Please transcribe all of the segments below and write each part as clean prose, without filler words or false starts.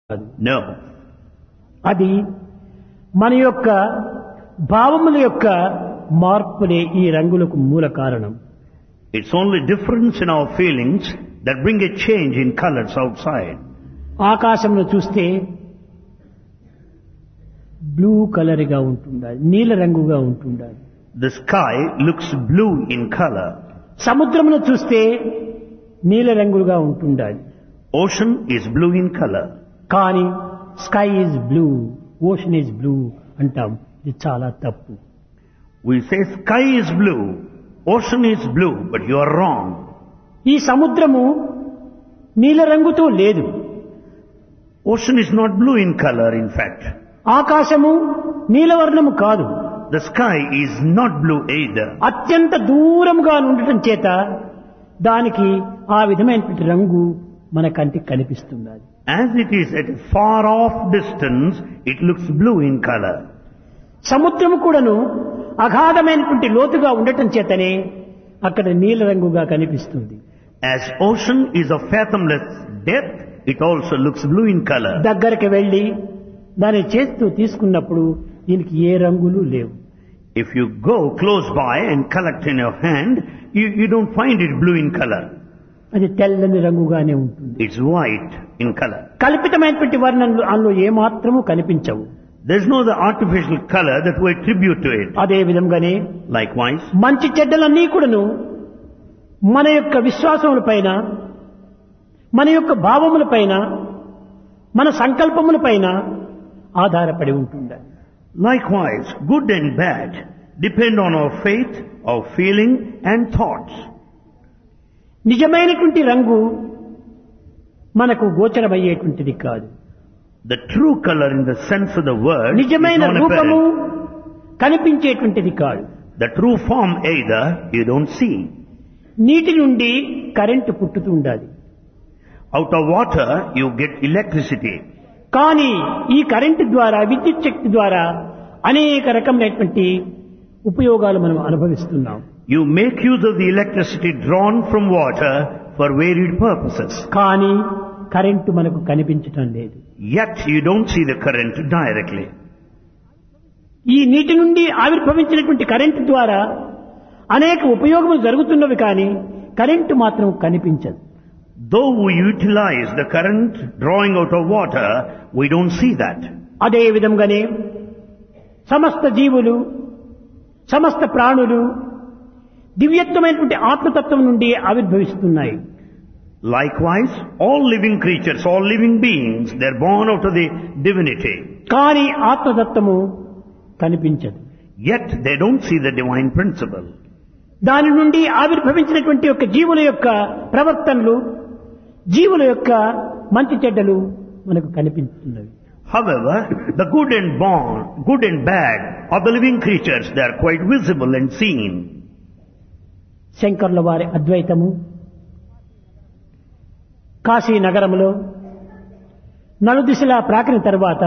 No. అది మన యొక్క భావముల యొక్క మార్పులే ఈ రంగులకు మూల కారణం. It's only difference in our feelings that bring a change in colors outside. ఆకాశంలో చూస్తే బ్లూ కలర్ గా ఉంటుండాలి, నీల రంగుగా ఉంటుండాలి. The sky looks blue in color. సముద్రమును చూస్తే నీల రంగుగా ఉంటుండాలి. Ocean is blue in color. కానీ sky is blue, ocean is blue అంటాం. ఇది చాలా తప్పు. We say sky is blue, ocean is blue, but you are wrong. ఈ సముద్రము నీల రంగుతో లేదు. Ocean is not blue in color, in fact. ఆకాశము నీలవర్ణము కాదు. The sky is not blue either. అత్యంత దూరముగా ఉండటం చేత దానికి ఆ విధమైనటువంటి రంగు మన కంటికి కనిపిస్తున్నది. As it is at a far off distance, it looks blue in color. సముద్రము కూడాను అగాధమైనటువంటి లోతుగా ఉండటం చేతనే అక్కడ నీల రంగుగా కనిపిస్తుంది. As ocean is of fathomless depth, it also looks blue in color. దగ్గరికి వెళ్లి దాని చేతితో తీసుకున్నప్పుడు దీనికి ఏ రంగులు లేవు. If you go close by and collect in your hand, you don't find it blue in color. అది తెల్లని రంగుగానే ఉంటుంది. It's white in color. కల్పితమైనటువంటి వర్ణనలు అందులో ఏమాత్రము కనిపించవు. There's no the artificial color that we attribute to it. అదే విధంగానే Likewise, మంచి చెడ్డలన్నీ కూడాను మన యొక్క విశ్వాసముల పైన, మన యొక్క భావముల పైన, మన సంకల్పముల పైన ఆధారపడి ఉంటుండాలి. likewise, good and bad depend on our faith, our feeling and thoughts. నిజమైనటువంటి రంగు మనకు గోచరమయ్యేటువంటిది కాదు. The true color in the sense of the word is నిజమైన రూపము non-apparent. కనిపించేటువంటిది కాదు. The true form either you don't see. నీటి నుండి కరెంటు పుట్టుతూ ఉండాలి. Out of water you get electricity. కానీ ఈ కరెంటు ద్వారా, విద్యుత్ శక్తి ద్వారా అనేక రకమైనటువంటి ఉపయోగాలు మనం అనుభవిస్తున్నాం. You make use of the electricity drawn from water for varied purposes. కానీ కరెంటు మనకు కనిపించటం లేదు. Yet you don't see the current directly. ఈ నీటి నుండి ఆవిర్భవించినటువంటి కరెంటు ద్వారా అనేక ఉపయోగములు జరుగుతున్నవి, కానీ కరెంటు మాత్రం కనిపించదు. Though we utilize the current drawing out of water, we don't see that. అదే విధంగానే సమస్త జీవులు, సమస్త ప్రాణులు దివ్యత్వమైనటువంటి ఆత్మతత్వం నుండి ఆవిర్భవిస్తున్నాయి. Likewise, all living creatures, all living beings, they're born out of the divinity. కానీ ఆత్మతత్వము కనిపించదు. Yet they don't see the divine principle. దాని నుండి ఆవిర్భవించినటువంటి యొక్క జీవుల యొక్క ప్రవర్తనలు, జీవుల యొక్క మంచి చెడ్డలు మనకు కనిపిస్తున్నవి. However, the good and bad of the living creatures, they are quite visible and seen. శంకరుల వారి అద్వైతము కాశీ నగరములో నలుదిశలా ప్రాకిన తరువాత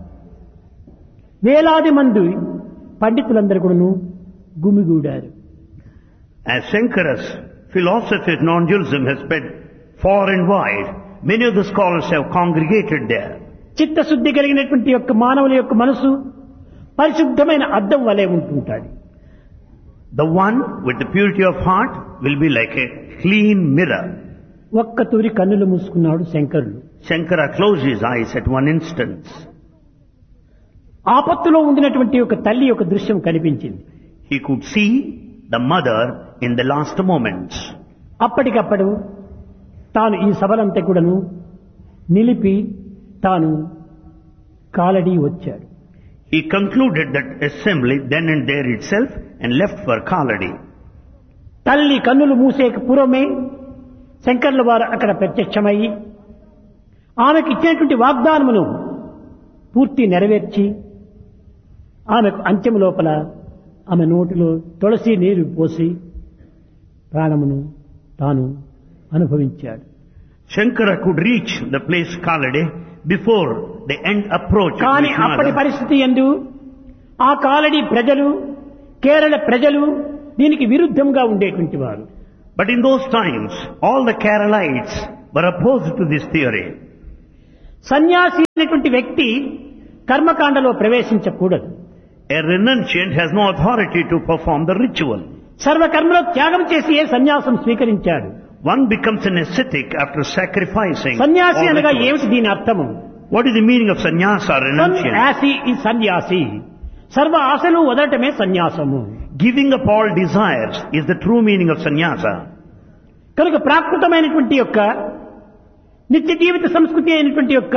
వేలాది మంది పండితులందరూ కూడాను గుమిగూడారు. As Shankara's philosophy of non-dualism has spread far and wide, many of the scholars have congregated there. చిత్తశుద్ధి కలిగినటువంటి యొక్క మానవుల యొక్క మనసు పరిశుద్ధమైన అద్దం వలె ఉంటుంటాడు. The one with the purity of heart will be like a clean mirror. ఒక్క తూరి కన్నులు మూసుకున్నాడు శంకరులు. Shankara closed his eyes at one instance. ఆపత్తులో ఉండినటువంటి ఒక తల్లి యొక్క దృశ్యం కనిపించింది. He could see the mother in the last moments. అప్పటికప్పుడు తాను ఈ సభలంతా కూడాను నిలిపి తాను కాలడి వచ్చాడు. He concluded that assembly then and there itself and left for Kaladi. తల్లి కన్నులు మూసేక పూర్వమే శంకర్ల వారు అక్కడ ప్రత్యక్షమయ్యి ఆమెకు ఇచ్చినటువంటి వాగ్దానమును పూర్తి నెరవేర్చి ఆమెకు అంచెం లోపల ఆమె నోటిలో తులసి నీరు పోసి ప్రాణమును తాను అనుభవించాడు. Shankara could reach the place Kaladi before the end approach. కానీ అప్పటి పరిస్థితి యందు ఆ కాలడి ప్రజలు, కేరళ ప్రజలు దీనికి విరుద్ధంగా ఉండేటువంటి వారు. But in those times, all the Keralites were opposed to this theory. సన్యాసి అనేటువంటి వ్యక్తి కర్మకాండలో ప్రవేశించకూడదు. A renunciant has no authority to perform the ritual. సర్వకర్మలో త్యాగం చేసి ఏ సన్యాసం స్వీకరించాడు. One becomes an ascetic after sacrificing. సన్యాసి all అనగా rituals. ఏమిటి దీని అర్థము? What is the meaning of sannyasa, renunciant? సన్యాసి ఈ సన్యాసి సర్వ ఆశలు వదలటమే సన్యాసము. Giving up all desires is the true meaning of sannyasa. కనుక ప్రాకృతమైనటువంటి యొక్క నిత్య జీవిత సంస్కృతి అయినటువంటి యొక్క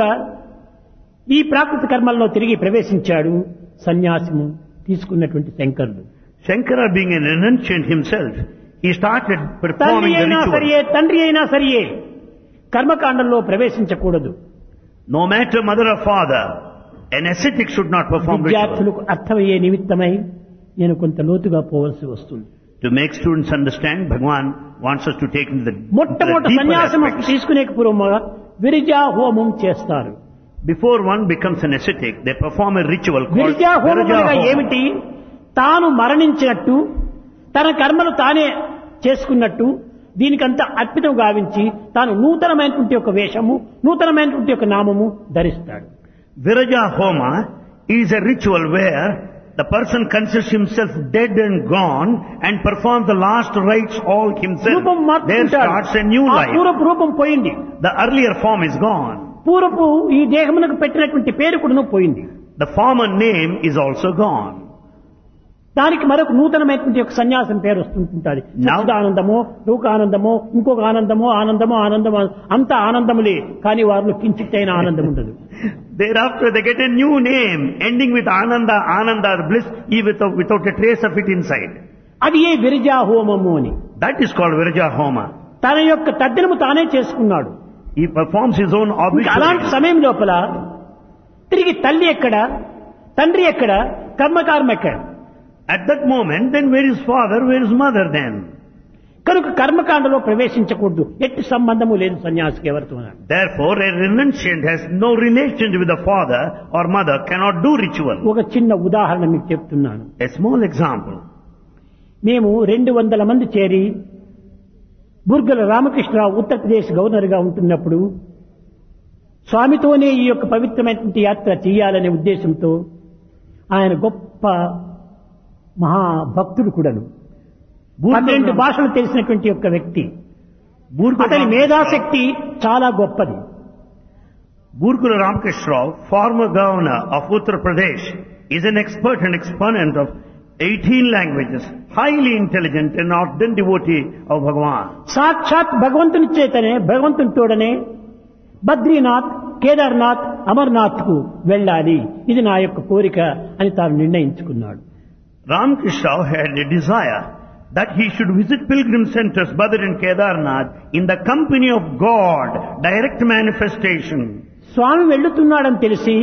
ఈ ప్రాకృత కర్మల్లో తిరిగి ప్రవేశించాడు సన్యాసము తీసుకున్నటువంటి శంకరుడు. Shankara being a renunciant himself, he started తల్లి performing the అయినా ritual. సరియే తండ్రి అయినా సరియే కర్మకాండంలో ప్రవేశించకూడదు. No matter mother or father, an ascetic should not perform ritual. విద్యార్థులకు అర్థమయ్యే నిమిత్తమై నేను కొంత లోతుగా పోవలసి వస్తుంది. To make students understand, Bhagavan wants us to take into the మొట్టమొదటి deeper సన్యాసం aspects. తీసుకునే పూర్వముగా విరజా హోమం చేస్తారు. Before one becomes an ascetic, they perform a ritual called Viraja హోమం Viraja అనగా Homa. ఏమిటి? తాను మరణించినట్టు తన కర్మలు తానే చేసుకున్నట్టు దీనికంతా అర్పితం గావించి తాను నూతనమైనటువంటి ఒక వేషము నూతనమైనటువంటి ఒక నామము ధరిస్తాడు. Viraja Homa is a ritual where the person considers himself dead and gone and performs the last rites all himself. రూపం There మార్చుకుంటాడు. starts a new ఆ life. పూర్వపు రూపం పోయింది. The earlier form is gone. పూర్వపు ఈ దేహమునకు పెట్టినటువంటి పేరు కూడా పోయింది. The former name is also gone. దానికి మరొక నూతనమైనటువంటి ఒక సన్యాసం పేరు వస్తుంటుంది. సచ్చిదానందమో లోకానందమో ఇంకొక ఆనందమో ఆనందమో అంత ఆనందములే కానీ వారిలో కించిత్తైన ఆనందం ఉండదు. Thereafter they get a new name ending with Ananda, Ananda or bliss without a trace of it inside. అది ఏ విరజా హోమము అని. That is called Viraja Homa. తన యొక్క తద్దినము తానే చేసుకున్నాడు. He performs his own ఇంకా అలాంటి obituary. సమయం లోపల తిరిగి తల్లి ఎక్కడ తండ్రి ఎక్కడ కర్మ ఎక్కడ? At that moment, then where is father, where is mother then? కనుక కర్మకాండలో ప్రవేశించకూడదు. ఎట్టి సంబంధము లేదు సన్యాసికి ఎవరితో. Therefore, a renunciant has no relation with the father or mother, cannot do ritual. ఒక చిన్న ఉదాహరణ మీకు చెప్తున్నాను. A small example. మేము 200 మంది చేరి బుర్గల రామకృష్ణరావు ఉత్తరప్రదేశ్ గవర్నర్గా ఉంటున్నప్పుడు స్వామితోనే ఈ యొక్క పవిత్రమైనటువంటి యాత్ర చేయాలనే ఉద్దేశంతో ఆయన గొప్ప మహాభక్తుడు కూడాను 12 భాషలు తెలిసినటువంటి యొక్క వ్యక్తి. అతని మేధాశక్తి చాలా గొప్పది. Burkula Ramkrishna Rao, former governor of Uttar Pradesh, is an expert and exponent of 18 languages, highly intelligent and ardent devotee of Bhagavan. సాక్షాత్ భగవంతుని చేతనే భగవంతుని తోడనే బద్రీనాథ్ కేదార్నాథ్ అమర్నాథ్ కు వెళ్ళాలి, ఇది నా యొక్క కోరిక అని తాను నిర్ణయించుకున్నాడు. Ramkrishna Rao had a desire that he should visit pilgrim centers Badr and Kedarnath in the company of God, direct manifestation. స్వామి వెళ్తున్నాడని తెలిసి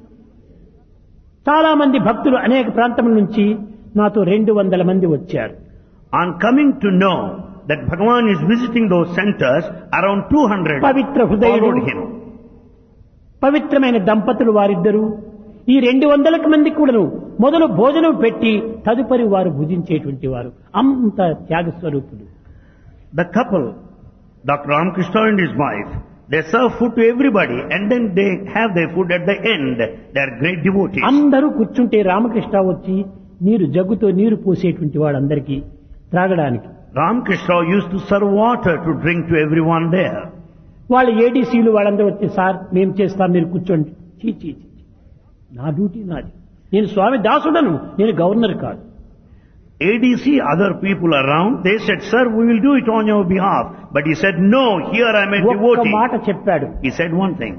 చాలా మంది భక్తులు అనేక ప్రాంతముల నుంచి నాతో 200 మంది వచ్చారు. On coming to know that Bhagavan is visiting those centers, around 200 Pavitra హృదయుడు followed him. పవిత్రమైన దంపతులు వారిద్దరూ ఈ 200 మంది కూడాను మొదలు భోజనం పెట్టి తదుపరి వారు భుజించేటువంటి వారు అంత త్యాగ స్వరూపులు. The couple, Dr. Ramkrishna and his wife, they serve food to everybody and then they have their food at the end. They are great devotees. అందరూ కూర్చుంటే రామకృష్ణ వచ్చి జగ్గుతో నీరు పోసేటువంటి వాడందరికీ త్రాగడానికి. Ramkrishna used to serve water to drink to everyone there. వాళ్ళ ఏడీసీలు వాళ్ళందరూ వచ్చి sir మేము చేస్తాం మీరు కూర్చోండి. చీ చీ చీ, నా డ్యూటీ నాది, నేను స్వామి దాసుడను, నేను గవర్నర్ కాదు. ADC, other people around, they said, sir, we will do it on your behalf. But he said, no, here I am a ఒక్క devotee. మాట చెప్పాడు. He said one thing.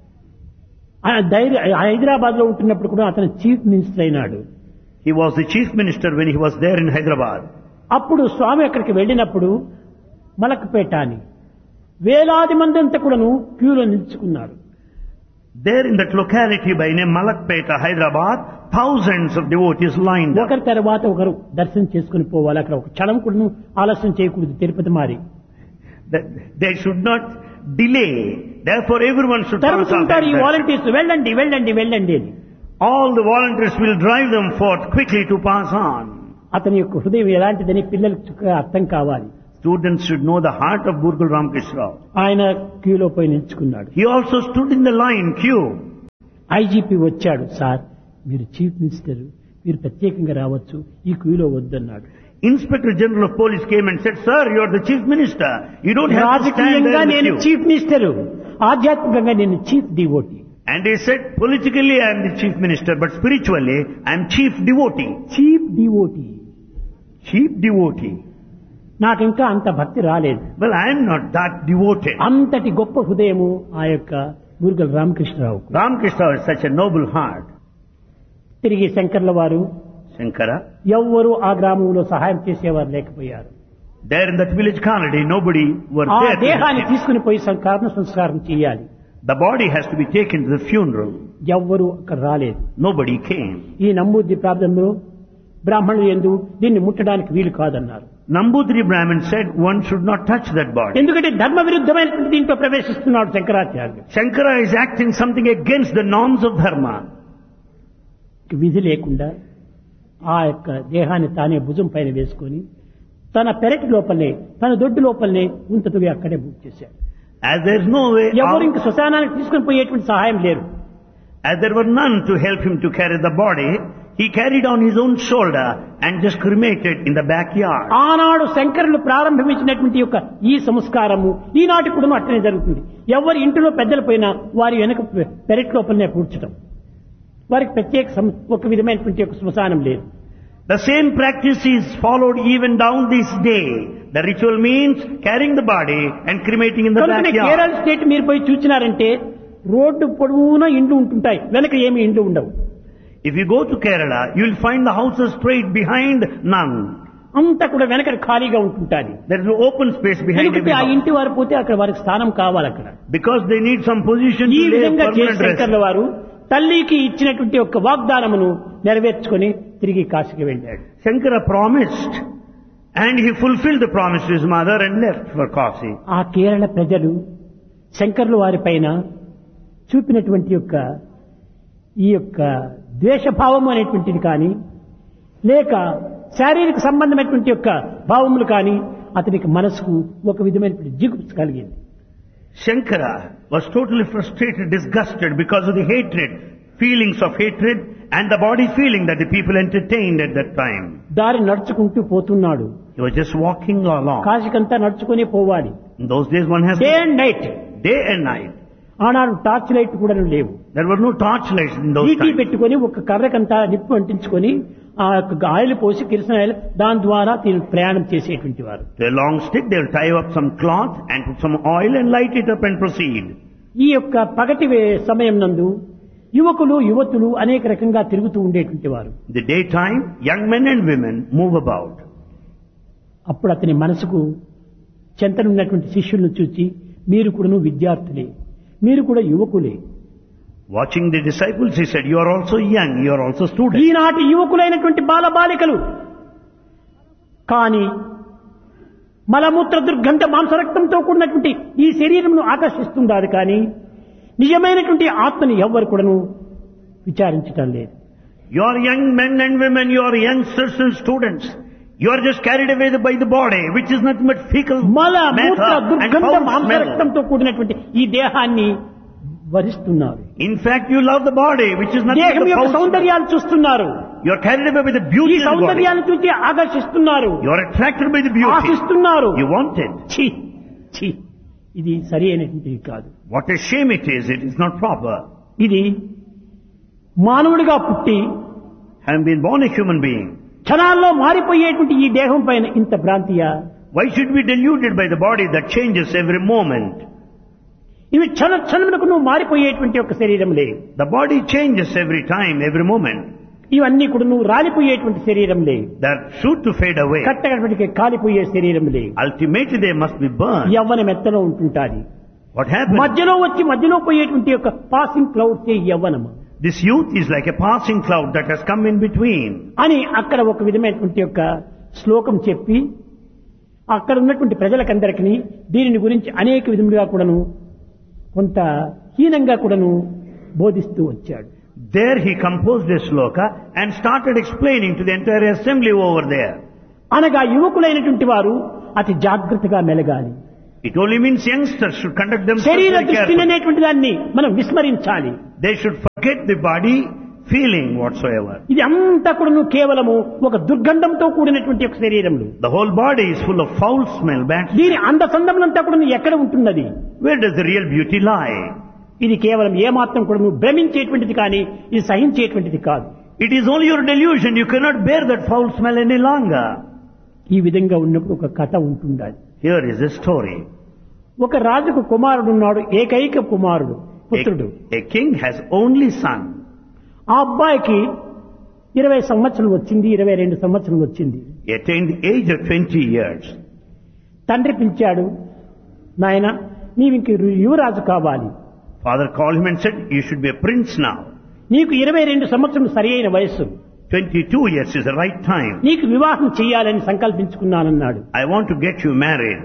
Hyderabad లో ఉంటున్నప్పుడు కూడా అతను చీఫ్ మినిస్టర్ అయినాడు. He was the chief minister when he was there in Hyderabad. అప్పుడు స్వామి అక్కడికి వెళ్ళినప్పుడు మలక్పేట అని వేలాది మంది అంతా కూడాను క్యూలో నిల్చుకున్నారు. There in that locality by name Malakpeta, Hyderabad, thousands of devotees lined up. ఒకరి తర్వాత ఒకరు దర్శనం చేసుకుని పోవాలి. అక్కడ ఒక క్షణం కూడా ఆలస్యం చేయకూడదు. తిరుపతి మారి They should not delay. Therefore everyone should pass on. తరుగుతుంటారు ఈ వాలంటీర్స్, వెళ్ళండి వెళ్ళండి వెళ్ళండి అని. All the volunteers will drive them forth quickly to pass on. అతని యొక్క హృదయం ఎలాంటిదని పిల్లలకు చక్కగా అర్థం కావాలి. Students should know the heart of Burkul Ramkrishna Rao. ఆయన క్యూలో పోయి నిల్చుకున్నాడు. He also stood in the line queue. IGP వచ్చాడు. సార్, మీరు చీఫ్ మినిస్టర్, మీరు ప్రత్యేకంగా రావచ్చు, ఈ క్యూలో వద్దన్నాడు. Inspector General of Police came and said, "Sir, you are the chief minister. You don't have to stand రాజకీయంగా there in నేను the queue." చీఫ్ మినిస్టర్, ఆధ్యాత్మికంగా నేను chief devotee. And he said, "Politically I am the chief minister, but spiritually I am chief devotee." Chief devotee. Chief devotee. నాకు ఇంకా అంత భక్తి రాలేదు. Well, I am not that devoted. అంతటి గొప్ప హృదయము ఆ యొక్క బూర్గల్ Ramakrishna Rao. Ramkrishna Rao has such a noble heart. తిరిగి శంకర్ల వారు Shankara, ఎవ్వరూ ఆ గ్రామంలో సహాయం చేసేవారు లేకపోయారు. there in that village colony, nobody were ఆ there. to దేహాన్ని help him. తీసుకుని పోయి కర్మ సంస్కారం చేయాలి. The body has to be taken to the funeral. ఎవ్వరూ అక్కడ రాలేదు. Nobody came. ఈ నమ్మూద్ది ప్రాంతంలో బ్రాహ్మణులు ఎందు దీన్ని ముట్టడానికి వీలు కాదన్నారు. Nambudri Brahmin said one should not touch that body. ఎందుకంటే ధర్మ విరుద్ధమైనటువంటి దీంట్లో ప్రవేశిస్తున్నాడు శంకరాచార్యులు. Shankara is acting something against the norms of dharma. విధి లేకుండా ఆ యొక్క దేహాన్ని తానే భుజం పైన వేసుకొని తన పెరటి లోపలనే, తన దొడ్డు లోపలనే ఉంతతుగా అక్కడే బుక్ చేశాడు. As there is no way ఎవరు out, ఇంక శ్మశానానికి తీసుకుని పోయేటువంటి సహాయం లేరు. as there were none to help him to carry the body, he carried on his own shoulder and just cremated in the backyard. ఆనాడు శంకరులు ప్రారంభించినటువంటి యొక్క ఈ సంస్కారము ఈనాటి కూడా అట్టనే జరుగుతుంది. ఎవరి ఇంటిలో పెద్దలు పోయినా వారి వెనక పెరటి లోపలనే పూడ్చడం. వారికి ప్రత్యేక ఒక విధమైనటువంటి ఒక శ్మశానం లేదు. The same practice is followed even down this day. The ritual means carrying the body and cremating in the కనుక కేరళ backyard. స్టేట్ మీరు పోయి చూచినారంటే రోడ్డు పొడవునా ఇండ్లు ఉంటుంటాయి, వెనక ఏమి ఇండ్లు ఉండవు. If you go to Kerala, you will find the houses straight behind none. అంతా కూడా వెనక ఖాళీగా ఉంటుంటాది. There is an open space behind ఎందుకంటే every ఆ house. ఇంటి వారు పోతే అక్కడ వారికి స్థానం కావాలి అక్కడ. Because they need some position ఈ to lay a విధంగా permanent శంకర్ల rest. వారు తల్లికి ఇచ్చినటువంటి ఒక వాగ్దానమును నెరవేర్చుకొని తిరిగి కాశీకి వెళ్ళాడు. Shankara promised and he fulfilled the promise to his mother and left for Kashi. ఆ కేరళ ప్రజలు శంకర్ల వారి పైన చూపినటువంటి యొక్క ఈ యొక్క ద్వేషభావం అనేటువంటిది కానీ లేక శారీరక సంబంధమైనటువంటి యొక్క భావములు కానీ అతనికి మనసుకు ఒక విధమైనటువంటి జిగుప్స కలిగింది. Shankara was totally frustrated, disgusted because of the hatred, feelings of hatred and the body feeling that the people entertained at that time. దారి నడుచుకుంటూ పోతున్నాడు. He was just walking along. కాశీకంతా నడుచుకుని పోవాలి. In those days one has day and night. day and night. ఆనాడు torch light కూడా లేవు. There were no torchlights in those ET times. పెట్టుకొని ఒక కర్రకంతా నిప్పు అంటించుకొని ఆ ఆయిల్ పోసి కిరసన ఆయిల్ దాని ద్వారా ప్రయాణం చేసేటువంటి వారు. To a long stick they will tie up some cloth and put some oil and light it up and proceed. ఈ యొక్క పగటి సమయం నందు యువకులు యువతులు అనేక రకంగా తిరుగుతూ ఉండేటువంటి వారు. The daytime, young men and women move about. అప్పుడు అతని మనసుకు చెంతనున్నటువంటి శిష్యులను చూచి మీరు కూడాను విద్యార్థులే, మీరు కూడా యువకులే. Watching the disciples, he said, "You are also young, you are also students." ఈనాటి యువకులైనటువంటి బాలబాలికలు కానీ మలమూత్ర దుర్గంధ మాంసరక్తంతో కూడినటువంటి ఈ శరీరంను ఆకర్షిస్తుండాలి కానీ నిజమైనటువంటి ఆత్మని ఎవ్వరు కూడాను విచారించటం లేదు. You are young men and women, you are youngsters and students. You are just carried away by the body, which is nothing but fecal మలమూత్ర matter and దుర్గంధ foul smell. మాంసరక్తంతో కూడినటువంటి ఈ దేహాన్ని వరిస్తున్నారు. In fact, you love the body, which is nothing దేహం but యొక్క foul smell. సౌందర్యాన్ని చూస్తున్నారు. You are carried away by the ఈ beauty of the body. సౌందర్యాన్ని చూసి ఆకర్షిస్తున్నారు, You are attracted by the beauty. ఆశిస్తున్నారు. You want it. ఛీ ఛీ, ఇది సరి అయినటువంటిది కాదు. What a shame it is not proper. ఇది మానవుడిగా పుట్టి Having been born a human being, క్షణాల్లో మారిపోయేటువంటి ఈ దేహం పైన ఇంత భ్రాంతియా? why should we be deluded by the body that changes every moment? ఇవి క్షణమునకు నువ్వు మారిపోయేటువంటి ఒక శరీరంలే. The body changes every time, every moment. ఇవన్నీ కూడా నువ్వు రాలిపోయేటువంటి శరీరంలే, They are sure to fade away. కట్టగడపటికి కాలిపోయే శరీరంలే. Ultimately they must be burned. యవ్వన మెత్తలో ఉంటుంటాది. What happens? మధ్యలో వచ్చి మధ్యలో పోయేటువంటి యొక్క passing clouds యవ్వనము This youth is like a passing cloud that has come in between. అని అక్కడ ఒక విధమైనటువంటి యొక్క శ్లోకం చెప్పి అక్కడ ఉన్నటువంటి ప్రజలకందరికీ దీనిని గురించి అనేక విధములుగా కూడాను కొంత హీనంగా కూడాను బోధిస్తూ వచ్చాడు. There he composed a sloka and started explaining to the entire assembly over there. అనగా యువకులైనటువంటి వారు అతి జాగ్రత్తగా మెలగాలి. It only means youngsters should conduct themselves శరీర very దృష్టి carefully. అనేటువంటి దాన్ని మనం విస్మరించాలి. They should forget the body feeling whatsoever. ఇది అంతా కూడా కేవలము ఒక దుర్గంధంతో కూడినటువంటి ఒక శరీరములు. The whole body is full of foul smell, bad smell. దీని అందసందములంతా కూడా ఎక్కడ ఉంటున్నది? Where does the real beauty lie? ఇది కేవలం ఏమాత్రం కూడా నువ్వు భ్రమించేటువంటిది కానీ ఇది సహించేటువంటిది కాదు. It is only your delusion. You cannot bear that foul smell any longer. ఈ విధంగా ఉన్నప్పుడు ఒక కథ ఉంటుండాలి. Here is a story. ఒక రాజుకు కుమారుడు ఉన్నాడు, ఏకైక కుమారుడు, పుత్రుడు. A king has only son. ఆ అబ్బాయికి 20 సంవత్సరాలు వచ్చింది, 22 సంవత్సరాలు వచ్చింది. He attained the age of 20 years. తండ్రి పిలిచాడు, నాయన నీవు ఇంక యువరాజు కావాలి. Father called him and said, you should be a prince now. నీకు 22 సంవత్సరం సరి అయిన వయస్సు. 22 years is the right time. నీకు వివాహం చేయాలని సంకల్పించుకున్నానన్నాడు. I want to get you married.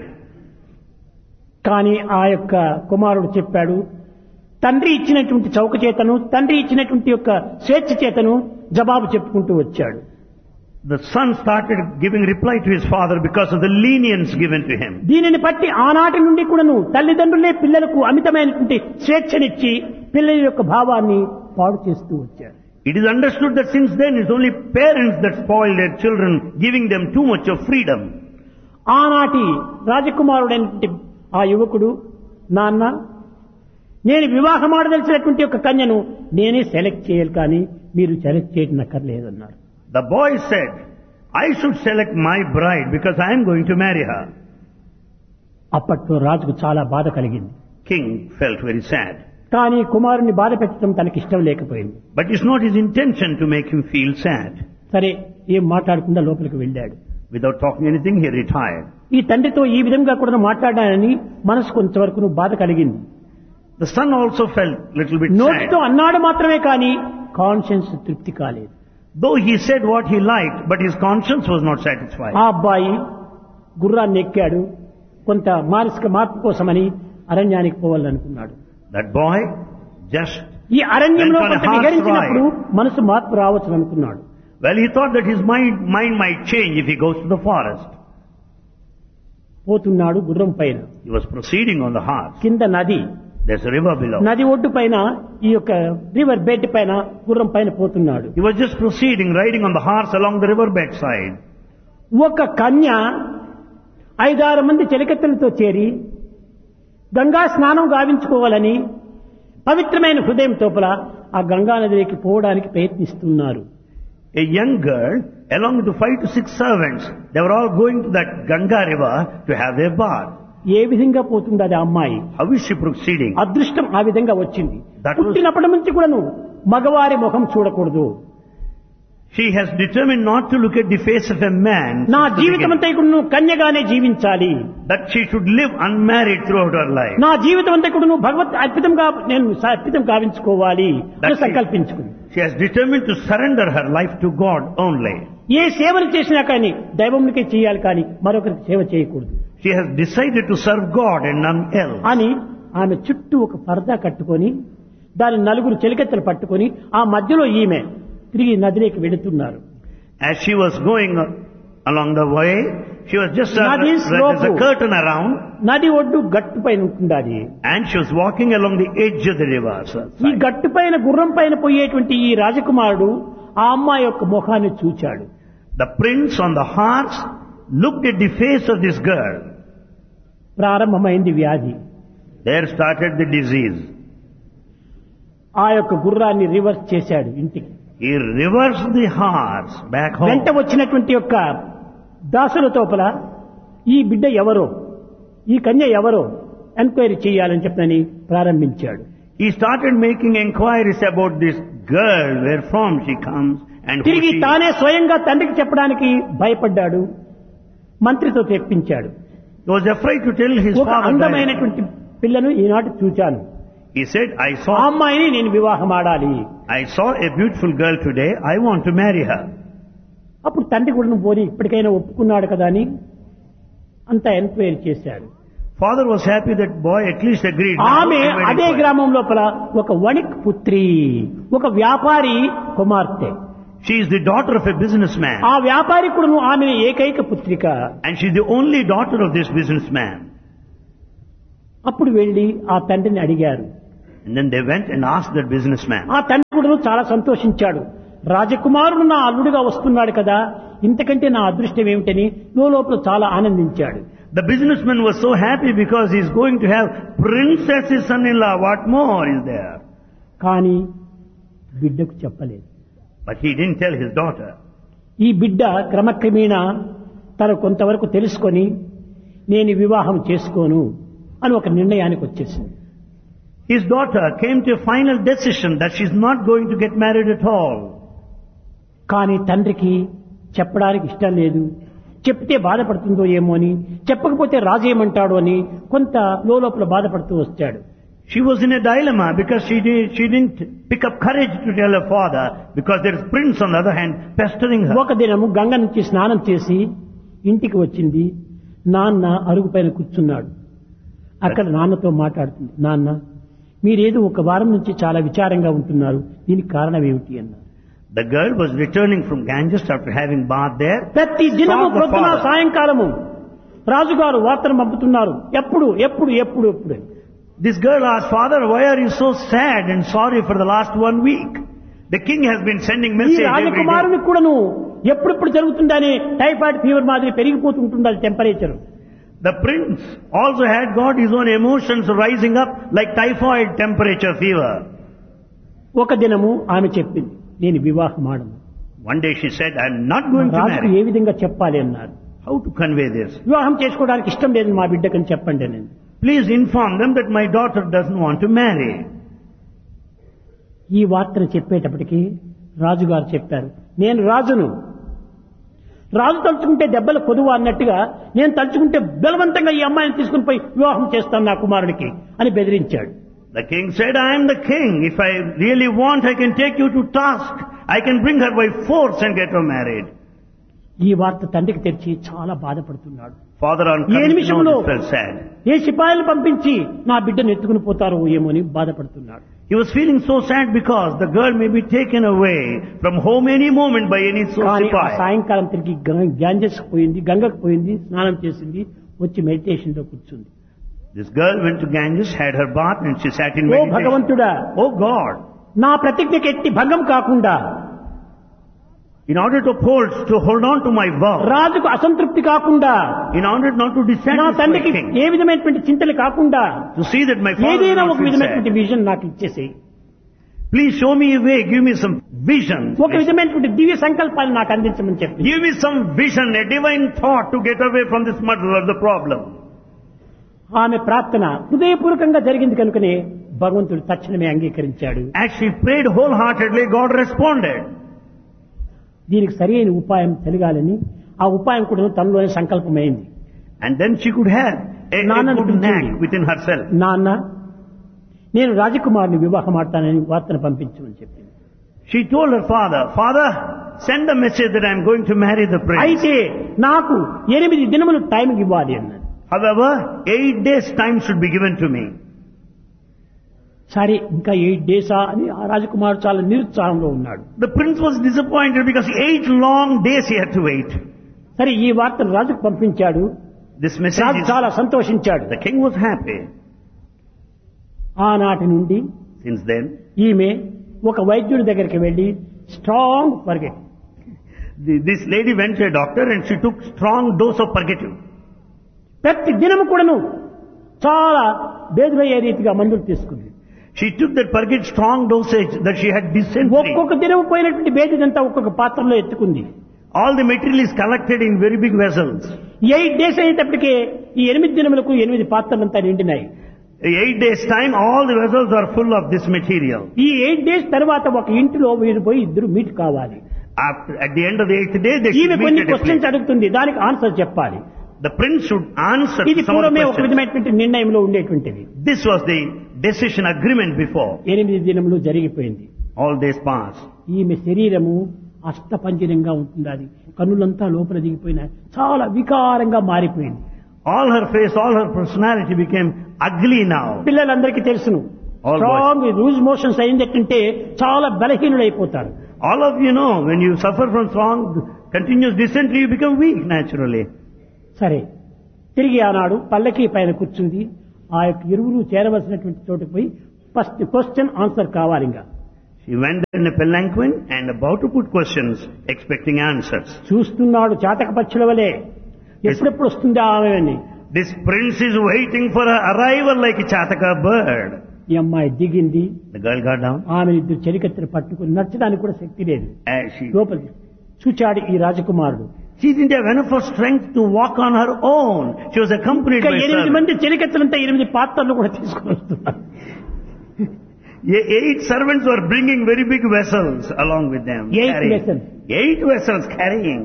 కానీ ఆ యొక్క కుమారుడు చెప్పాడు, తండ్రి ఇచ్చినటువంటి చౌక చేతను, తండ్రి ఇచ్చినటువంటి యొక్క స్వేచ్ఛ చేతను జవాబు చెప్పుకుంటూ వచ్చాడు. The son started giving reply to his father because of the lenience given to him. దీనిని బట్టి ఆనాటి నుండి కూడాను తల్లిదండ్రులే పిల్లలకు అమితమైనటువంటి స్వేచ్ఛనిచ్చి పిల్లల యొక్క భావాన్ని పాడు చేస్తూ వచ్చారు. It is understood that since then it's only parents that spoil their children, giving them too much of freedom. ఆనాటి రాజకుమారుడైనటువంటి ఆ యువకుడు, నాన్న నేను వివాహం ఆడదలిచినటువంటి ఒక కన్యను నేనే సెలెక్ట్ చేయాలి కానీ మీరు సెలెక్ట్ చేయడం అక్కర్లేదన్నారు. The boy said, I should select my bride because I am going to marry her. అప్పట్లో రాజుకు చాలా బాధ కలిగింది. King felt very sad. కానీ కుమారుని బాధ పెట్టడం తనకి ఇష్టం లేకపోయింది. But it's not his intention to make him feel sad. సరే ఏం మాట్లాడకుండా లోపలికి వెళ్ళాడు. Without talking anything, he retired. ఈ తండ్రితో ఈ విధంగా కూడా మాట్లాడానని మనసు కొంతవరకు బాధ కలిగింది. The son also felt little bit sad. నోటితో అన్నాడు మాత్రమే కానీ కాన్షియన్స్ తృప్తి కాలేదు. Though he said what he liked, but his conscience was not satisfied. ఆ అబ్బాయి గుర్రాన్ని ఎక్కాడు, కొంత మానసిక మార్పు కోసమని అరణ్యానికి పోవాలనుకున్నాడు. That boy just ఈ అరణ్యంలో went on a కొంత horse విహరించినప్పుడు ride. మనసు మార్పు రావచ్చు అనుకున్నాడు. Well, he thought that his mind might change if he goes to the forest. పోతున్నాడు గుర్రం పైన. He was proceeding on the horse. కింద నది, There's a river below. నది ఒడ్డు పైన ఈ యొక్క రివర్ బెడ్ పైన గుర్రం పైన పోతున్నాడు. He was just proceeding, riding on the horse along the river bed side. ఒక కన్య 5-6 మంది చెలికత్తెలతో చేరి గంగా స్నానం గావించుకోవాలని పవిత్రమైన హృదయం తోపల ఆ గంగా నదికి పోవడానికి ప్రయత్నిస్తున్నారు. A young girl, along with the 5 to 6 servants, they were all going to that Ganga river to have their bath. ఏ విధంగా పోతుంది అది అమ్మాయి? How is she proceeding? అదృష్టం ఆ విధంగా వచ్చింది. That was- పుట్టినప్పటి నుంచి కూడాను మగవారి ముఖం చూడకూడదు. She has determined not to look at the face of a man. నా since the జీవితం beginning. అంతా కూడా నువ్వు కన్యగానే జీవించాలి. That she should live unmarried throughout her life. నా జీవితం అంతా కూడా నువ్వు భగవత్ అర్పితంగా నేను అర్పితం గావించుకోవాలి అని సంకల్పించుకుంది. She has determined to surrender her life to God only. ఏ సేవలు చేసినా కానీ దైవమునికే చేయాలి కానీ మరొకరికి సేవ చేయకూడదు She has decided to serve God and none else. అని ఆమె చుట్టూ ఒక పరదా కట్టుకొని దాని 4 చెలికత్తెలు పట్టుకొని ఆ మధ్యలో ఈమె తిరిగి నదిలోకి వెళుతున్నారు. As she was going along the way, she was just Nadi there's slope. a curtain around, నది ఒడ్డు గట్టు పైన ఉంటుంది. and she was walking along the edge of the river. ఈ గట్టు పైన గుర్రం పైన పోయేటువంటి ఈ రాజకుమారుడు ఆ అమ్మాయి యొక్క ముఖాన్ని చూచాడు. The prince on the horse looked at the face of this girl. ప్రారంభమైంది వ్యాధి. There started the disease. ఆ యొక్క గుర్రాన్ని రివర్స్ చేశాడు ఇంటికి. He reversed the horse back home. వెంట వచ్చినటువంటి యొక్క దాసుల తోపల ఈ బిడ్డ ఎవరో, ఈ కన్య ఎవరో ఎంక్వైరీ చేయాలని చెప్పని ప్రారంభించాడు. He started making enquiries about this girl, where from she comes and who తిరిగి she is. తానే స్వయంగా తండ్రికి చెప్పడానికి భయపడ్డాడు. మంత్రితో తెప్పించాడు. He was afraid to tell his ఒక father. అందమైనటువంటి పిల్లను ఈనాటి చూచాను. He said, ఆ I saw అమ్మాయిని నేను వివాహం ఆడాలి. a beautiful girl today. I want to marry her. అప్పుడు తండ్రి కూడా నువ్వు పోని ఇప్పటికైనా ఒప్పుకున్నాడు కదా అని అంతా ఎంక్వైరీ చేశాడు. Father was happy that boy at least agreed. ఆమె Now, he అదే went గ్రామం లోపల ఒక వణిక్ పుత్రి, ఒక వ్యాపారి కుమార్తె. She is the daughter of a businessman. ఆ వ్యాపారికుడును ఆమె ఏకైక పుత్రిక. And she is the only daughter of this businessman. అప్పుడు వెళ్లి ఆ తండ్రిని అడిగారు. And then they went and asked that businessman. ఆ తండ్రి చాలా సంతోషించాడు. రాజకుమారుడు నా అల్లుడిగా వస్తున్నాడు కదా, ఇంతకంటే నా అదృష్టం ఏమిటని లోపల చాలా ఆనందించాడు. The businessman was so happy because he is going to have prince as his son-in-law. What more is there? కానీ బిడ్డకు చెప్పలేదు. But he didn't tell his daughter. ఈ బిడ్డ క్రమక్రమేణా తను కొంతవరకు తెలుసుకొని నేను వివాహం చేసుకోను అని ఒక నిర్ణయానికి వచ్చేసింది. His daughter came to a final decision that she is not going to get married at all. కానీ తండ్రికి చెప్పడానికి ఇష్టం లేదు. చెప్తే బాధపడుతుందో ఏమో అని, చెప్పకపోతే రాజు ఏమంటాడో అని కొంత లోపల బాధపడుతూ వచ్చాడు. She was in a dilemma because she didn't pick up courage to tell her father because there is prince on the other hand pestering her. ఒక దినము గంగ నుంచి స్నానం చేసి ఇంటికి వచ్చింది. నాన్న అరుగు పైన కూర్చున్నాడు. అక్కడ నాన్నతో మాట్లాడుతుంది. నాన్న, మీరేదో ఒక వారం నుంచి చాలా విచారంగా ఉంటున్నారు, దీనికి కారణం ఏమిటి అన్నారు. The girl was returning from Ganges after having bathed there. ప్రతి దినము ప్రొద్దున సాయంకాలము రాజుగారు వార్తను పంపుతున్నారు. ఎప్పుడు ఎప్పుడు ఎప్పుడు ఎప్పుడు. This girl asked, Father, why are you so sad and sorry for the last 1 week? The king has been sending ఈ message every రాజకుమారుని day. కూడాను ఎప్పుడెప్పుడు జరుగుతుందని టైఫాయిడ్ ఫీవర్ మాదిరి పెరిగిపోతుంటుంది temperature. The prince also had got his own emotions rising up like typhoid temperature fever. ఒక దినము ఆమె చెప్పింది, నేను వివాహం ఆడను. One day she said, I am not going to రాజుకు marry. ఏ విధంగా చెప్పాలి అన్నారు. How to convey this? వివాహం చేసుకోవడానికి ఇష్టం లేదు మా బిడ్డకని చెప్పండి నేను. Please inform them that my daughter doesn't want to marry. ఈ వార్తను చెప్పేటప్పటికి రాజుగారు చెప్పారు, నేను రాజును. రాజు తలుచుకుంటే దెబ్బలు కొదువు అన్నట్టుగా నేను తలుచుకుంటే బలవంతంగా ఈ అమ్మాయిని తీసుకుని పోయి వివాహం చేస్తాను నా కుమారుడికి అని బెదిరించాడు. The king said, I am the king. If I really want, I can take you to task. I can bring her by force and get her married. ఈ వార్త తండ్రికి తెచ్చి చాలా బాధపడుతున్నాడు. Father on A coming to నిమిషంలో know this felt sad. ఏ సిపాయిలు పంపించి నా బిడ్డను ఎత్తుకుని పోతారో ఏమో అని బాధపడుతున్నాడు. He was feeling so sad because the girl may be taken away from home any moment by any కానీ ఆ sipai. సాయంకాలం తిరిగి గ్యాంజెస్ పోయింది, గంగకు పోయింది, స్నానం చేసింది, వచ్చి మెడిటేషన్ లో కూర్చుంది. This girl went to Ganges, had her bath and she sat in oh meditation. భగవంతుడా, Oh God, నా ప్రతిజ్ఞకి ఎట్టి భంగం కాకుండా, in order to hold on to my vow, రాజుకు అసంతృప్తి కాకుండా, in order not to నా dissatisfy తండ్రికి king, ఏ విధమైనటువంటి చింతలు కాకుండా to see that my father will ఏదైనా not ఒక feel విధమైనటువంటి sad. విజన్ నాకు ఇచ్చేసి, Please show me a way, give me some vision. ఒక విధమైనటువంటి దివ్య సంకల్పాలు నాకు అందించమని చెప్పి Give me some vision, a divine thought to get away from this muddle of the problem. ఆమె ప్రార్థన హృదయపూర్వకంగా జరిగింది కనుకనే భగవంతుడు తక్షణమే అంగీకరించాడు. As she prayed wholeheartedly, God responded. దీనికి సరి అయిన ఉపాయం తెలియాలని ఆ ఉపాయం కూడా తనలోనే సంకల్పమైంది. And then she could have a నాన్నను good knack పిలిచింది. within herself. నాన్న, నేను రాజకుమారుని వివాహం ఆడతానని వార్తను పంపించమని చెప్పింది. She told her father, Father, send a message that I am going to marry the prince. అయితే నాకు 8 దినములు టైం ఇవ్వాలి అన్నాడు. However, 8 days time should be given to me. సరే, ఇంకా 8 డేసా అని ఆ రాజకుమారుడు చాలా నిరుత్సాహంలో ఉన్నాడు. The prince was disappointed because 8 long days he had to wait. సరే, ఈ వార్తను రాజుకు పంపించాడు. This message రాజు is, చాలా సంతోషించాడు. the king was happy. ఆనాటి నుండి Since then, ఈమె ఒక వైద్యుడి దగ్గరికి వెళ్లి strong forget, this lady went to a doctor and she took strong dose of purgative. ప్రతి దినము కూడాను చాలా బేదులయ్యే రీతిగా మందులు తీసుకుంది. She took that purgative strong dosage that she had dysentery. ఒక్కొక్క దినము పోయినటువంటి బేదిదంతా ఒక్కొక్క పాత్రలో ఎత్తుకుంది. All the material is collected in very big vessels. 8 days అయ్యేటప్పటికే ఈ 8 దినములకు 8 పాత్రలంతా నిండినాయి. 8 days time, all the vessels are full of this material. ఈ 8 డేస్ తర్వాత ఒక ఇంటిలో వీరు పోయి ఇద్దరు మీట్ కావాలి. At the end of the 8th day, they ఈమె should కొన్ని meet at a questions place. అడుగుతుంది, దానికి ఆన్సర్ చెప్పాలి. The prince should answer ఇది some of the పూర్వమే ఒక questions. విధమైనటువంటి నిర్ణయంలో ఉండేటువంటిది. This was the decision agreement before. 8 దినములు జరిగిపోయింది. All days passed. ఈమె శరీరము అష్టపంజరంగా ఉంటుంది. అది కన్నులంతా లోపల దిగిపోయినాయి, చాలా వికారంగా మారిపోయింది. All her face, all her personality became ugly now. పిల్లలందరికీ తెలుసును, All స్ట్రాంగ్ లూజ్ మోషన్స్ అయిందంటే చాలా బలహీనులైపోతారు. All of you know, when you suffer from strong, continuous dysentery, you become weak naturally. సరే, తిరిగి ఆనాడు పల్లకి పైన కూర్చుంది. ఆ యొక్క ఇరువురు చేరవలసినటువంటి చోటుకు పోయి ఫస్ట్ క్వశ్చన్ ఆన్సర్ కావాలి. ఇంకా She went there in a palanquin and about to put questions, expecting answers. చూస్తున్నాడు చాతక పక్షుల వలె, ఎప్పుడెప్పుడు వస్తుందా ఆమె అని. This prince is waiting for her arrival like a chataka bird. ఈ అమ్మాయి దిగింది. The girl got down. ఆమె ఇద్దరు చెలికత్తెను పట్టుకుని నచ్చడానికి కూడా శక్తి లేదు. As she లోపలికి చూచాడు ఈ రాజకుమారుడు. She didn't have enough of strength to walk on her own. She was accompanied ఇంకా by 8 servants. మంది చెలికత్తెలంతా 8 పాత్రలు కూడా తీసుకుని వస్తున్నారు. 8 servants were bringing very big vessels along with them. 8 vessels. 8 vessels carrying.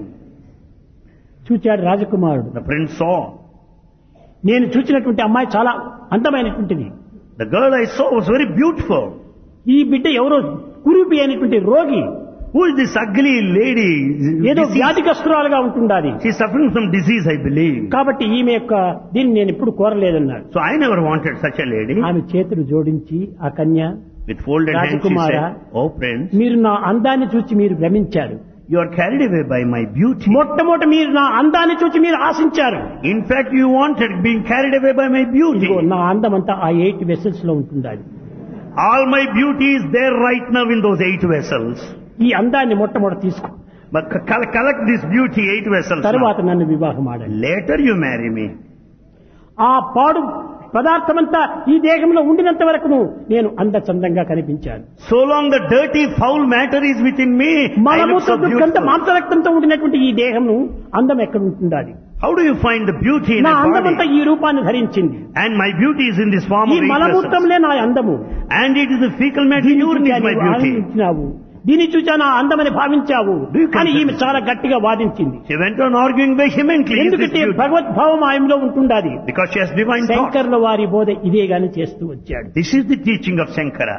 చూచాడు రాజకుమారుడు. The prince saw. నేను చూసినటువంటి అమ్మాయి చాలా అందమైనటువంటిది. The girl I saw was very beautiful. ఈ బిడ్డ ఎవరో కురూపి అయినటువంటి రోగి, Who is this ugly lady? ఏదో Disease. వ్యాధిగ్రస్తురాలుగా ఉంటుండాలి. She is suffering from disease, I believe. కాబట్టి ఈమె యొక్క దీన్ని నేను ఎప్పుడు కోరలేదన్నాడు. So I never wanted such a lady. ఆమె చేతులు జోడించి ఆ కన్య, With folded hands she రాజకుమారా, said, "Oh prince, మీరు నా అందాన్ని చూచి మీరు భ్రమించారు. you are carried away by my beauty. మొట్టమొదట మీరు నా అందాన్ని చూచి మీరు ఆశించారు. In fact, you wanted being carried away by my beauty. ఇదిగో నా అందం అంతా ఆ 8 వెసల్స్ లో ఉంటుండాలి. All my beauty is there right now in those 8 vessels. ఈ అందాన్ని మొట్టమొదట తీసుకో, But collect this beauty, 8 vessels. తరువాత Now. నన్ను వివాహం ఆడండి. Later you marry me. ఆ పాడు పదార్థమంతా ఈ దేహంలో ఉండినంత వరకు నేను అందచందంగా కనిపించాను. So long the dirty, foul matter is within me, I look మలమూత్ర so దుర్గంధ beautiful. మాంసరక్తంతో ఉండినటువంటి ఈ దేహము అందం ఎక్కడ ఉంటుండాలి? How do you find the beauty in నా a అందమంతా body? ఈ రూపాన్ని ధరించింది. And my beauty is in this form ఈ of 8 vessels. మలమూత్రంలే నా అందము. And it is the fecal matter దీన్ని urine చూచా is my నీవు beauty. ఆనందించినావు, దీన్ని చూచా నా అందమని భావించావు అని ఈమె చాలా గట్టిగా వాదించింది. She went on arguing vehemently. Is this ఎందుకంటే beauty? భగవద్భావం ఆయనలో ఉంటుండాలి. Because she has divine thought. శంకర్ల వారి బోధ ఇదే గాని చేస్తూ వచ్చాడు. This is the teaching of Shankara.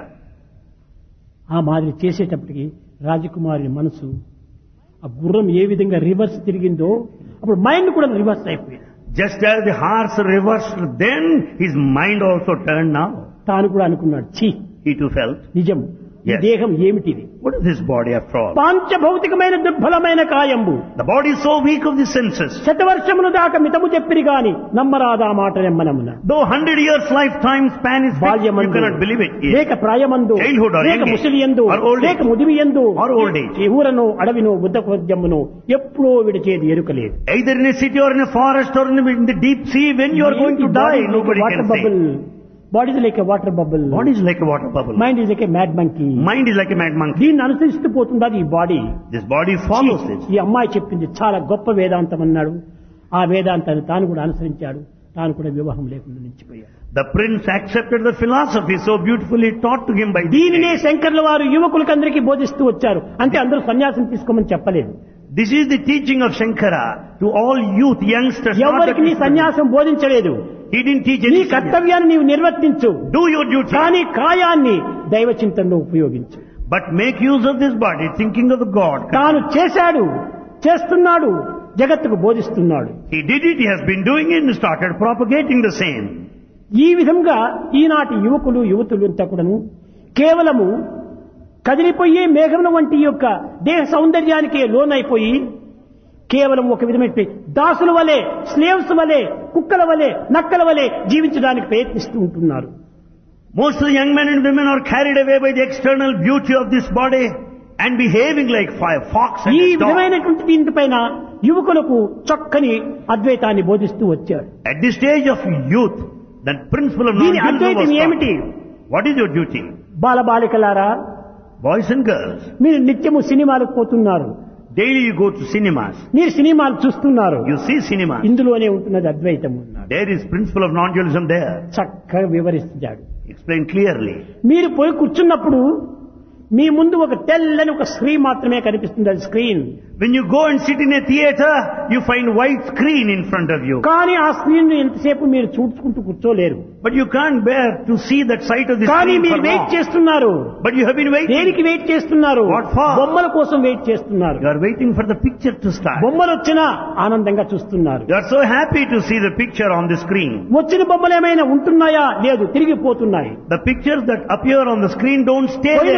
ఆ మాదిరి చేసేటప్పటికి రాజకుమారి మనసు, ఆ గుర్రం ఏ విధంగా రివర్స్ తిరిగిందో అప్పుడు మైండ్ కూడా రివర్స్ అయిపోయింది. Just as the horse reversed then, his mind also turned now. తాను కూడా అనుకున్నాడు, ఛీ, He too felt, నిజం, ఈ Yes. దేహం ఏమిటిది? what is this body after all? పాంచభౌతికమైన దుర్బలమైన కాయంబు, The body is so weak of the senses. శతవర్షములు దాకా మితము చెప్పిరి గాని నమ్మరాదా మాట నెమ్మనమున. Though 100 years lifetime span is fixed, you బాల్యమందు cannot believe it. Yes. లేక ప్రాయమందు Childhood or లేక young age, ముసలియందు or old age, లేక ముదివియందు or old age. ఈ ఊరను అడవిను బుద్ధకోద్యమును ఎప్పుడో విడిచేది ఎరుకలేదు. Either in a city or in a forest or in the deep sea, when you are going to die, nobody can say. Body is like a water bubble, Body is like a water bubble. Mind is like a mad monkey. Mind is like a mad monkey. దీన్ని అనుసరిస్తూ పోతుందా ఈ body. This body follows this. ఈ అమ్మాయి చెప్పింది చాలా గొప్ప వేదాంతం అన్నాడు. ఆ వేదాంతాన్ని తాను కూడా అనుసరించాడు. తాను కూడా వివాహం లేకుండా నిలిచిపోయాడు. The prince accepted the philosophy so beautifully taught to him by the దీనినే శంకర్ల వారు యువకులకందరికీ బోధిస్తూ వచ్చారు. అంటే అందరూ సన్యాసం తీసుకోమని చెప్పలేదు. This is the teaching of Shankara to all youth, youngsters. not ఎవరికి నీ that- సన్యాసం బోధించలేదు. He didn't teach నీ any. కర్తవ్యాన్ని నీవు నిర్వర్తించు, Do your duty. కానీ కాయాన్ని దైవ చింతనలో ఉపయోగించు. But make use of this body, thinking of the God. తాను చేశాడు, చేస్తున్నాడు, జగత్తుకు బోధిస్తున్నాడు. He did it, he has been doing it and started propagating the same. ఈ విధంగా ఈనాటి యువకులు యువతులు అంతా కూడాను కేవలము కదిలిపోయే మేఘముల వంటి యొక్క దేహ సౌందర్యానికే లోనైపోయి కేవలం ఒక విధమైన దాసుల వలె, స్లేవ్స్ వలె, కుక్కల వలె, నక్కల వలె జీవించడానికి ప్రయత్నిస్తూ ఉంటున్నారు. Most of the young men and women are carried away by the external beauty of this body and behaving like fox and ఈ a dog. విధమైనటువంటి దీనిపైన యువకులకు చక్కని అద్వైతాన్ని బోధిస్తూ వచ్చాడు. At this stage of youth, the principle of దీని non-dualism Advaitam was ఏమిటి? taught. What is your duty? బాలబాలికలారా, Boys and girls, మీరు నిత్యము సినిమాలకు పోతున్నారు, daily you go to cinemas. మీరు సినిమాలు చూస్తున్నారు. You see cinema. ఇందులోనే ఉంటున్నది అద్వైతం అన్నాడు. There is principle of non-dualism there. చక్కగా వివరిస్తాడు. Explain clearly. మీరు పోయి కూర్చున్నప్పుడు మీ ముందు ఒక తెల్లని ఒక స్క్రీన్ మాత్రమే కనిపిస్తుంది, అది screen. When you go and sit in a theater, you find white screen in front of you. కానీ ఆ స్క్రీన్ ఎంతసేపు మీరు చూసుకుంటూ కూర్చోలేరు. But you can't bear to see that sight of the కానీ screen మీరు for వెయిట్ long. చేస్తున్నారు. But you have been waiting. దేనికి wait చేస్తున్నారు? What for? బొమ్మల కోసం వెయిట్ చేస్తున్నారు. You are waiting for the picture to start. బొమ్మలు వచ్చినా ఆనందంగా చూస్తున్నారు. You are so happy to see the picture on the screen. వచ్చిన బొమ్మలు ఏమైనా ఉంటున్నాయా? లేదు, తిరిగిపోతున్నాయి. The pictures that appear on the screen don't stay పోయిన there. బొమ్మలు They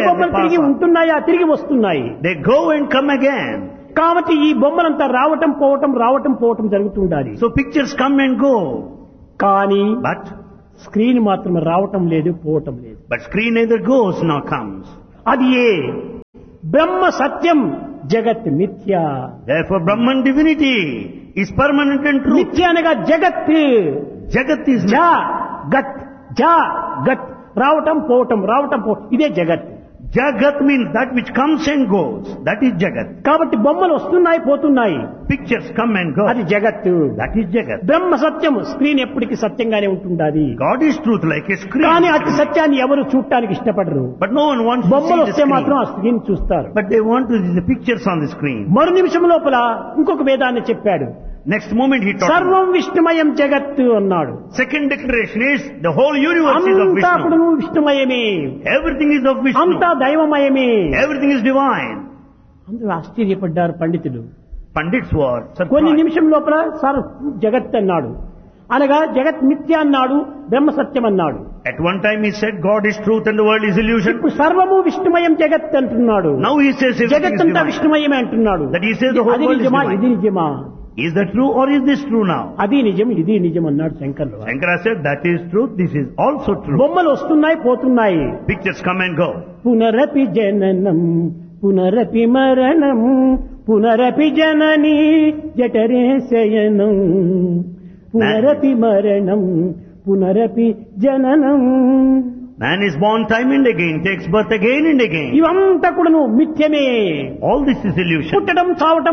తిరిగి ఉంటున్నాయా, తిరిగి వస్తున్నాయి. They go and come again. కాబట్టి ఈ బొమ్మలంతా రావటం పోవటం జరుగుతుండాలి. So pictures come and go. కానీ But స్క్రీన్ మాత్రం రావటం లేదు, పోవటం లేదు. screen neither goes nor comes. అది ఏ బ్రహ్మ సత్యం, జగత్ మిథ్య. Therefore Brahman divinity is permanent and true. మిథ్య అనగా జగత్. Jagat is జా గత్, జా గత్, రావటం పోవటం ఇదే జగత్. Jagat means that which comes and goes. That is Jagat. కాబట్టి బొమ్మలు వస్తున్నాయి, పోతున్నాయి, Pictures come and go. అది జగత్. That is Jagat. Brahma Satyam, screen ఎప్పటికీ సత్యంగానే ఉంటుండాలి. God is truth like a screen. కానీ అతి సత్యాన్ని ఎవరు చూడటానికి ఇష్టపడరు. But no one wants to బొమ్మలు see the వస్తే మాత్రం screen. ఆ స్క్రీన్ చూస్తారు. But they want to see the pictures on the screen. మరు నిమిషం లోపల ఇంకొక వేదాన్ని చెప్పాడు. Next moment he taught. సర్వం విష్ణుమయం జగత్ అన్నాడు. Second declaration is the whole universe is of అంతా Vishnu. కూడా విష్ణుమయమే, Everything is of Vishnu. అంతా దైవమయమే. Everything is divine. అందరూ ఆశ్చర్యపడ్డారు పండితులు. Pandits were కొన్ని surprised. నిమిషం లోపల జగత్ అన్నాడు, అనగా జగత్ మిథ్య అన్నాడు, బ్రహ్మ సత్యం అన్నాడు. At one time he said God is truth and the world is illusion. ఇప్పుడు సర్వము విష్ణుమయం జగత్ అంటున్నాడు. Now he says everything జగత్ is అంతా divine. విష్ణుమయమే అంటున్నాడు. That he says the whole అది world is నిజమా, divine. ఇది నిజమా? Is that true or is this true now? అది నిజం, ఇది నిజం అన్నాడు శంకర్లు. Shankara said that is truth, this is also true. బొమ్మలు వస్తున్నాయి, పోతున్నాయి. Pictures come and go. పునరపి జననం పునరపి మరణం పునరపి జనని జఠరే శయనం పునరపి మరణం పునరపి జననం. Man is born time and again, takes birth again and again. ఇవంతా కూడాను మిథ్యమే. All this is illusion. పుట్టడం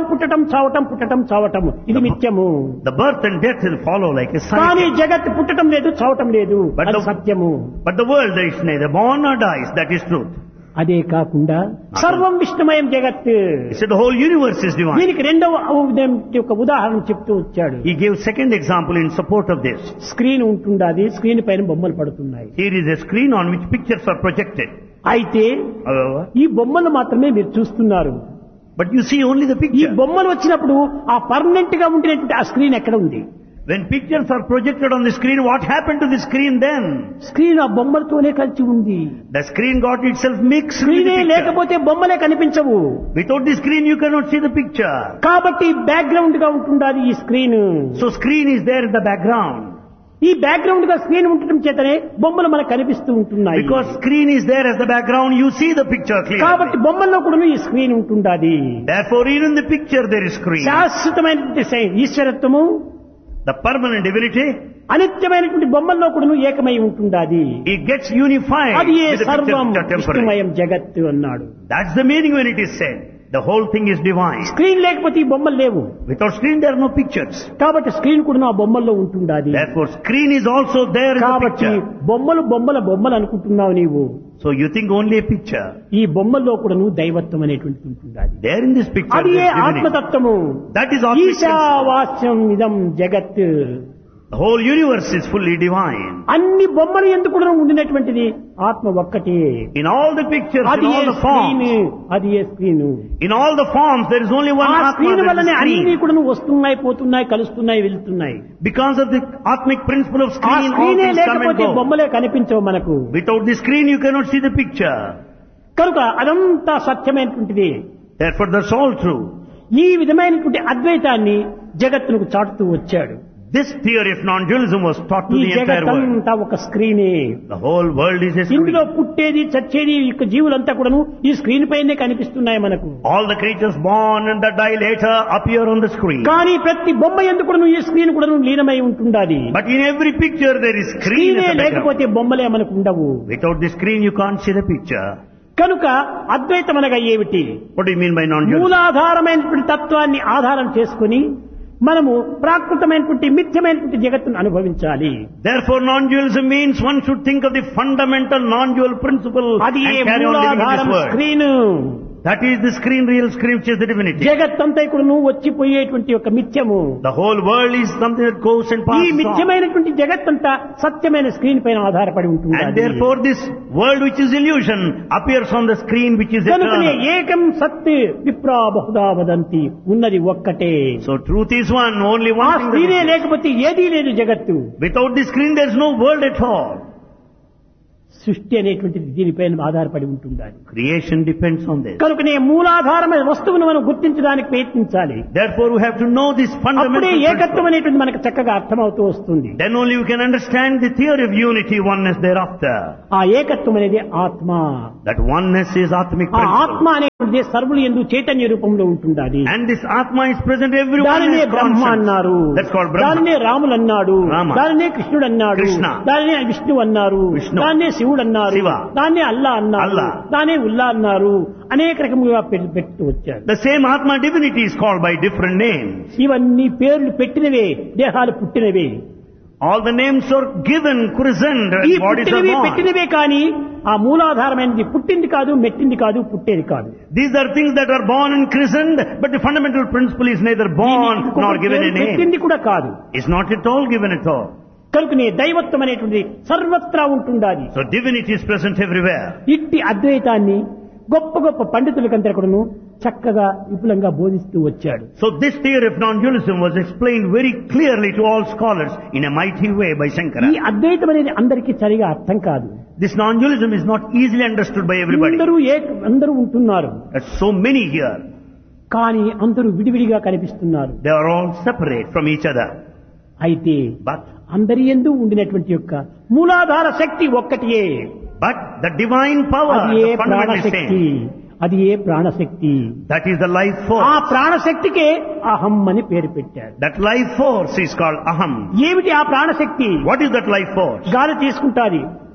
చావటం ఇది మిథ్యము. The birth and death will follow like a కానీ cycle. జగత్ పుట్టడం లేదు, చావటం లేదు, But అది the- సత్యము. But the world is neither born nor dies, that is truth. అదే కాకుండా సర్వం విష్ణుమయం జగత్. He said the whole universe is divine. దీనికి రెండవ ఒక ఉదాహరణ చెప్తూ వచ్చాడు. He gave second example in support of this. Screen ఉంటుండాది, screen పైన బొమ్మలు పడుతున్నాయి. Here is a screen on which pictures are projected. అయితే However, ఈ బొమ్మలు మాత్రమే మీరు చూస్తున్నారు. but you see only the ఈ picture. బొమ్మలు వచ్చినప్పుడు ఆ పర్మనెంట్ గా ఉండేటువంటి ఆ స్క్రీన్ ఎక్కడ ఉంది? When pictures are projected on the screen, what happened to the screen then? Screen ఆ బొమ్మలతోనే కలిసి ఉంది. The screen got itself mixed with స్క్రీనే the picture. లేకపోతే బొమ్మలే కనిపించవు. Without the screen, you cannot see the picture. కాబట్టి background గా ఉంటుండాలి ఈ screen. So screen is there in the background. ఈ బ్యాక్గ్రౌండ్ గా స్క్రీన్ ఉండటం చేతనే బొమ్మలు మనకు కనిపిస్తూ ఉంటున్నాయి. Because screen is there as the background, you see the picture కాబట్టి clearly. బొమ్మల్లో కూడా ఈ స్క్రీన్ ఉంటుండాలి. Therefore, even in the picture there is screen. శాశ్వతమైనటువంటి ఈశ్వరత్వము, The permanent divinity, అనిత్యమైనటువంటి బొమ్మల్లో కూడా ఏకమై ఉంటుండాది. it gets unified అది ఏ with the pictures సర్వం which are temporary. విష్ణుమయం జగత్తు అన్నాడు. That's the meaning when it is said. The whole thing is divine. Screen లేకపోతే ఈ బొమ్మలు లేవు. Without screen, there are no pictures. కాబట్టి స్క్రీన్ కూడా ఆ బొమ్మల్లో ఉంటుండాది. Therefore, screen is also there in the కాబట్టి picture. బొమ్మలు అనుకుంటున్నావు నీవు. So you think only a picture. ఈ బొమ్మల్లో కూడా దైవత్వం అనేటువంటిది ఉంటుండాది. There in this picture, అది there A is divinity. ఆత్మతత్వము. That is Atmic principle. ఈశావాస్యం ఇదం జగత్. The whole universe is fully divine. అన్ని బొమ్మలు ఎందుకు కూడా ఉండినటువంటిది ఆత్మ ఒక్కటే. In all the pictures, అది in A all the screen, forms, అది ఏ screen. in all the forms, there is only one ఆ Atma, స్క్రీన్ there is వల్లనే a అన్ని screen. కూడా వస్తున్నాయి, పోతున్నాయి, కలుస్తున్నాయి, వెళ్తున్నాయి. Because of the Atmic principle of ఆ screen, all స్క్రీనే things come and లేకపోతే go. బొమ్మలే కనిపించవు మనకు. Without the screen, you cannot see the picture. కనుక అదంతా సత్యమైనటువంటిది. Therefore, that's all true. ఈ విధమైనటువంటి అద్వైతాన్ని జగత్తుకు చాటుతూ వచ్చాడు. This theory of non-dualism was taught to ఈ the entire world. జగత్తంతా ఒక స్క్రీనే. The whole world is a screen. ఇందులో పుట్టేది చచ్చేది ఈ జీవులంతా కూడాను ఈ స్క్రీన్ పైనే కనిపిస్తున్నాయి మనకు. All the creatures born and that die later appear on the screen. కానీ ప్రతి బొమ్మ ఎందుకు కూడాను ఈ స్క్రీన్ కూడాను లీనమై ఉంటుండాలి. But in every picture there is screen స్క్రీనే as a background. లేకపోతే బొమ్మలే మనకు ఉండవు. Without the screen you can't see the picture. కనుక అద్వైతం అనగా ఏమిటి? What do you mean by non-dualism? మూలాధారమైనటువంటి తత్వాన్ని ఆధారం చేసుకుని మనము ప్రాకృతమైనటువంటి మిథ్యమైనటువంటి జగత్తును అనుభవించాలి. Therefore non-dualism means one should think of the fundamental non-dual principle అది and carry on living in మూలాధారం this world. Screen. That is the screen, real screen, which is the divinity. జగత్తంతా కూడా నువ్వు వచ్చిపోయేటువంటి ఒక మిథ్యము. The whole world is something that goes and ఈ passes on. మిథ్యమైనటువంటి జగత్తంతా సత్యమైన screen పైన ఆధారపడి ఉంటుంది. And therefore this world which is illusion appears on the screen which is కనుకనే eternal. ఏకం సత్ విప్రా బహుదా వదంతి, ఉన్నది ఒక్కటే. So truth is one, only ఆ one thing. స్క్రీనే that is. లేకపోతే ఏదీ లేదు జగత్తు. Without the screen there is no world at all. సృష్టి అనేటువంటిది దీనిపైన ఆధారపడి ఉంటుండాలి. Creation depends on this. కనుకనే మూలాధారమైన వస్తువును మనం గుర్తించడానికి ప్రయత్నించాలి. Therefore we have to know this అప్పుడే fundamental ఏకత్వం principle. అనేటువంటి మనకు చక్కగా అర్థమవుతూ వస్తుంది. Then only you can understand the theory of unity, oneness thereafter. ఆ ఏకత్వం అనేది ఆత్మ. That oneness is Atmic ఆ principle. ఆత్మ అనేటువంటిది సర్వులు యందు చైతన్య రూపంలో ఉంటుండాలి. And this Atma is present everywhere. దానినే బ్రహ్మ అన్నారు, That's called Brahma. దానినే రాములు అన్నాడు, Rama. దానినే కృష్ణుడు అన్నాడు, Krishna. దానినే విష్ణు అన్నారు, Vishnu. దాన్నే శివుడు అన్నారు, Shiva. దాన్నే అల్లా అన్నారు, Allah. దానే ఉల్లా అన్నారు, అనేక రకములుగా పెడుతూ వచ్చారు. The same Atma divinity is called by different names. ఇవన్నీ పేర్లు పెట్టినవే, దేహాలు పుట్టినవే. All the names are given, christened, ఈ and bodies are పుట్టినవి born. పెట్టినవే కానీ ఆ మూలాధారమైనది పుట్టింది కాదు, మెట్టింది కాదు, పుట్టేది కాదు. These are things that are born and christened, but the fundamental principle is neither born దీనికి nor given a పేరు name. పెట్టింది కూడా కాదు. It's not at all given at all. కనుకనే దైవత్వం అనేటువంటి సర్వత్రా ఉంటుండాలి. So divinity is present everywhere. ఇట్టి అద్వైతాన్ని గొప్ప గొప్ప పండితులకంతా కూడాను చక్కగా విపులంగా బోధిస్తూ వచ్చాడు. So this theory of non-dualism was explained very clearly to all scholars in a mighty way by ఈ Shankara. అద్వైతం అనేది అందరికీ సరిగా అర్థం కాదు. This non-dualism is not easily understood by everybody. అందరూ ఉంటున్నారు, There's so many here. కానీ అందరూ విడివిడిగా కనిపిస్తున్నారు. They are all separate from each other. అయితే But అందరి యందు ఉండినటువంటి యొక్క మూలాధార శక్తి ఒక్కటియే. the divine power, అది ఏ the fundamental ప్రాణశక్తి, same, అది ఏ ప్రాణశక్తి. that is the life ఆ force. ప్రాణశక్తికే అహం అని పేరు పెట్టారు. That life force is called Aham. ఏమిటి ఆ ప్రాణశక్తి? What is that life force? గాలి తీసుకుంటాది,